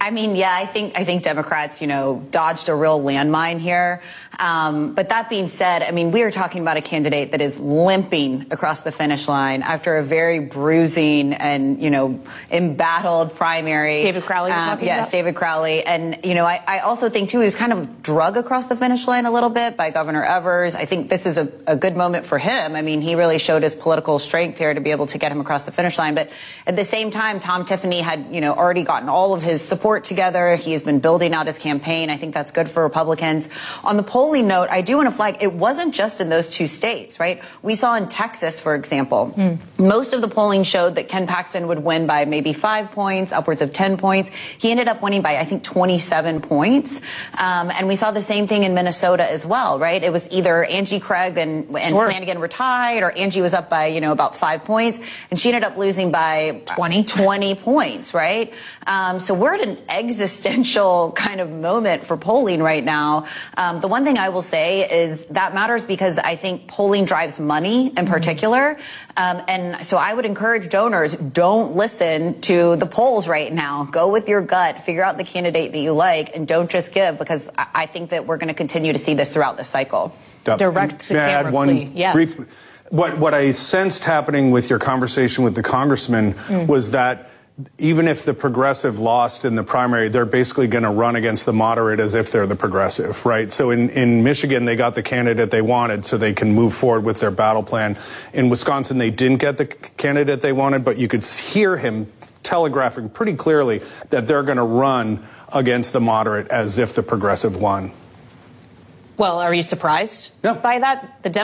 I mean, yeah, I think Democrats, dodged a real landmine here. But that being said, I mean, we are talking about a candidate that is limping across the finish line after a very bruising and, embattled primary. David Crowley. Yes, David Crowley. And, I also think, too, he was kind of drug across the finish line a little bit by Governor Evers. I think this is a good moment for him. I mean, he really showed his political strength here to be able to get him across the finish line. But at the same time, Tom Tiffany had, already gotten all of his support together. He has been building out his campaign. I think that's good for Republicans. On the polling note, I do want to flag, it wasn't just in those two states, right? We saw in Texas, for example, most of the polling showed that Ken Paxton would win by maybe 5 points, upwards of 10 points. He ended up winning by, I think, 27 points. And we saw the same thing in Minnesota as well, right? It was either Angie Craig and Flanagan were tied, or Angie was up by, about 5 points, and she ended up losing by 20 points, right? So we're at an existential kind of moment for polling right now. The one thing I will say is that matters because I think polling drives money in particular. And so I would encourage donors, don't listen to the polls right now. Go with your gut, figure out the candidate that you like, and don't just give, because I think that we're going to continue to see this throughout this cycle. Direct to camera plea. Yeah. Brief, what I sensed happening with your conversation with the congressman was that even if the progressive lost in the primary, they're basically going to run against the moderate as if they're the progressive, right? So in Michigan, they got the candidate they wanted so they can move forward with their battle plan. In Wisconsin, they didn't get the candidate they wanted, but you could hear him telegraphing pretty clearly that they're going to run against the moderate as if the progressive won. Well, are you surprised by that? The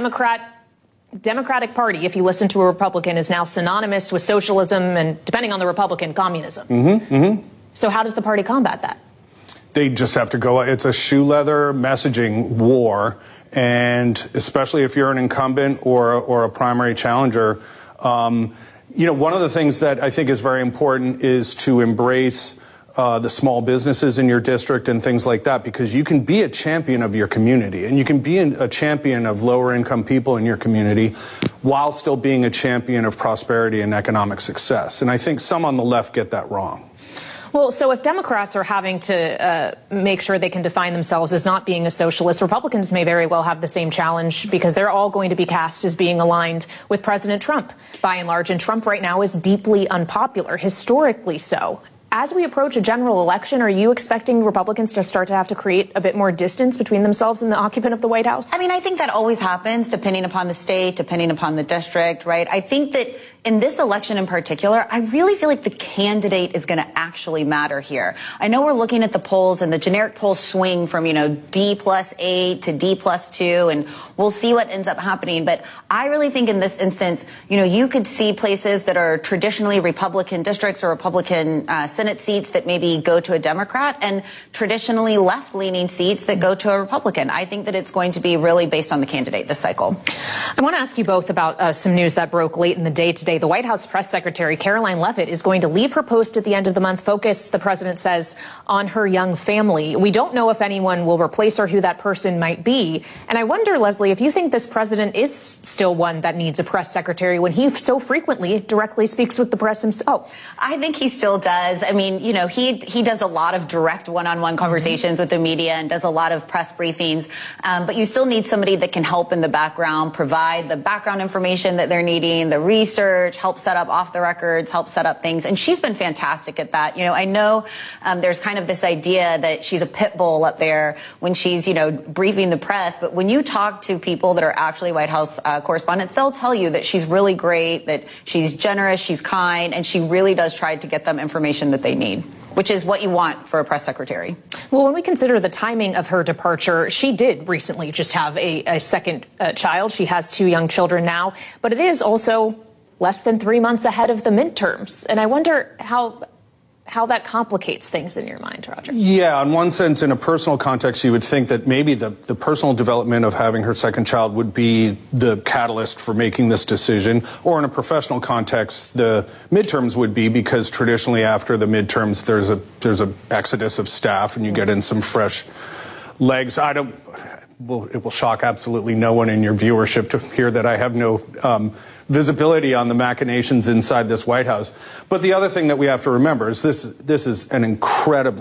Democratic Party, if you listen to a Republican, is now synonymous with socialism and, depending on the Republican, communism. So how does the party combat that? They just have to go. It's a shoe leather messaging war. And especially if you're an incumbent or a primary challenger, one of the things that I think is very important is to embrace the small businesses in your district and things like that, because you can be a champion of your community and you can be a champion of lower income people in your community while still being a champion of prosperity and economic success. And I think some on the left get that wrong. Well, so if Democrats are having to make sure they can define themselves as not being a socialist, Republicans may very well have the same challenge, because they're all going to be cast as being aligned with President Trump, by and large. And Trump right now is deeply unpopular, historically so. As we approach a general election, are you expecting Republicans to start to have to create a bit more distance between themselves and the occupant of the White House? I mean, I think that always happens, depending upon the state, depending upon the district, right? I think that in this election in particular, I really feel like the candidate is going to actually matter here. I know we're looking at the polls, and the generic polls swing from, D+8 to D+2, and we'll see what ends up happening. But I really think in this instance, you could see places that are traditionally Republican districts or Republican Senate seats that maybe go to a Democrat, and traditionally left-leaning seats that go to a Republican. I think that it's going to be really based on the candidate this cycle. I want to ask you both about some news that broke late in the day today. The White House press secretary, Caroline Leavitt, is going to leave her post at the end of the month, focus, the president says, on her young family. We don't know if anyone will replace her, who that person might be. And I wonder, Leslie, if you think this president is still one that needs a press secretary when he so frequently directly speaks with the press himself. I think he still does. I mean, he does a lot of direct one-on-one conversations with the media and does a lot of press briefings. But you still need somebody that can help in the background, provide the background information that they're needing, the research, help set up off the records, help set up things. And she's been fantastic at that. I know there's kind of this idea that she's a pit bull up there when she's, briefing the press. But when you talk to people that are actually White House correspondents, they'll tell you that she's really great, that she's generous, she's kind, and she really does try to get them information that they need, which is what you want for a press secretary. Well, when we consider the timing of her departure, she did recently just have a second child. She has 2 young children now, but it is also less than 3 months ahead of the midterms. And I wonder how that complicates things in your mind, Roger. Yeah, in one sense, in a personal context, you would think that maybe the personal development of having her second child would be the catalyst for making this decision. Or in a professional context, the midterms would be, because traditionally after the midterms, there's a exodus of staff and you get in some fresh legs. It will shock absolutely no one in your viewership to hear that I have no visibility on the machinations inside this White House. But the other thing that we have to remember is this is an incredibly